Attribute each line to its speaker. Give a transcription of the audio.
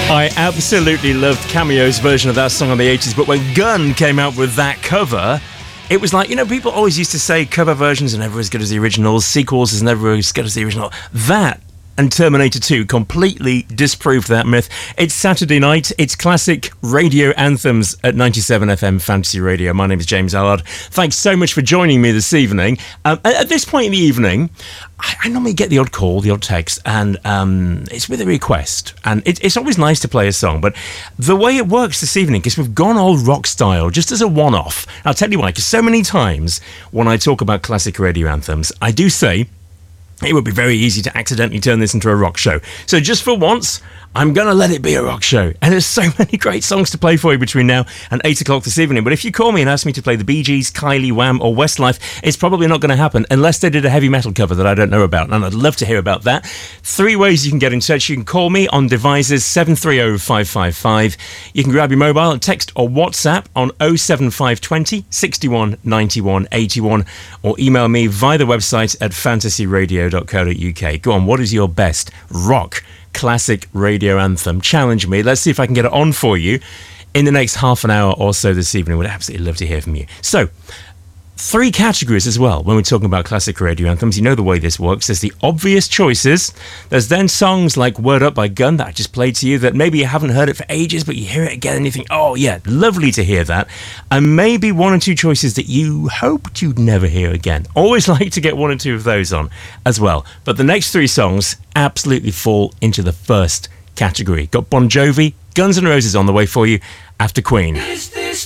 Speaker 1: I absolutely loved Cameo's version of that song on the 80s, but when Gun came out with that cover, it was like, people always used to say cover versions are never as good as the originals, sequels is never as good as the original. That and Terminator 2 completely disproved that myth. It's Saturday night. It's classic radio anthems at 97 FM Fantasy Radio. My name is James Allard. Thanks so much for joining me this evening. At this point in the evening, I normally get the odd call, the odd text, and it's with a request. And it's always nice to play a song, but the way it works this evening, because we've gone all rock style, just as a one-off. I'll tell you why, because so many times when I talk about classic radio anthems, I do say it would be very easy to accidentally turn this into a rock show. So just for once, I'm going to let it be a rock show. And there's so many great songs to play for you between now and 8 o'clock this evening. But if you call me and ask me to play the Bee Gees, Kylie, Wham or Westlife, it's probably not going to happen unless they did a heavy metal cover that I don't know about. And I'd love to hear about that. 3 ways you can get in touch. You can call me on devices 730-555. You can grab your mobile and text or WhatsApp on 07520 61 91 81 or email me via the website at fantasyradio.co.uk. Go on, what is your best rock classic radio anthem? Challenge me. Let's see if I can get it on for you in the next half an hour or so this evening. Would absolutely love to hear from you. So 3 categories as well when we're talking about classic radio anthems. You know the way this works. There's the obvious choices. There's then songs like Word Up by Gun that I just played to you that maybe you haven't heard it for ages, but you hear it again and you think, oh yeah, lovely to hear that. And maybe 1 or 2 choices that you hoped you'd never hear again. Always like to get 1 or 2 of those on as well. But the next 3 songs absolutely fall into the first category. Got Bon Jovi, Guns N' Roses on the way for you after Queen.
Speaker 2: Is this